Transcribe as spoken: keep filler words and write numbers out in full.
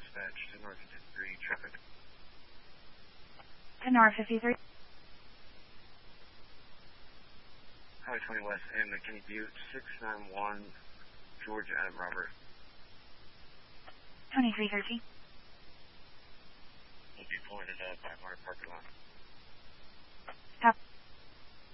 dispatch to North fifty-three traffic. To North fifty-three. Highway twenty West and McKinney Butte, six nine one, George Adam Robert. twenty-three thirteen. Will be pulling it up by our parking lot.